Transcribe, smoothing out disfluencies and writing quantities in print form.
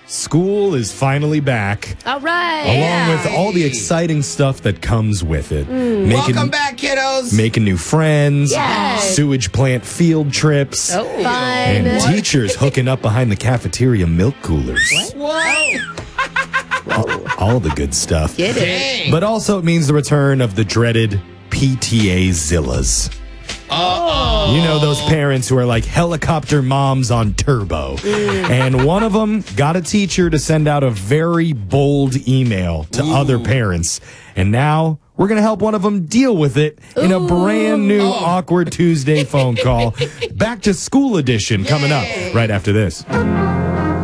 School is finally back. All right. Along with all the exciting stuff that comes with it. Welcome back, kiddos. Making new friends. Yes. Sewage plant field trips. Fun. And teachers hooking up behind the cafeteria milk coolers. Whoa. All the good stuff. Get it. Dang. But also it means the return of the dreaded PTA Zillas. Uh-oh. You know, those parents who are like helicopter moms on turbo. And one of them got a teacher to send out a very bold email to other parents. And now we're going to help one of them deal with it in a brand new Awkward Tuesday phone call. Back to School edition coming up right after this.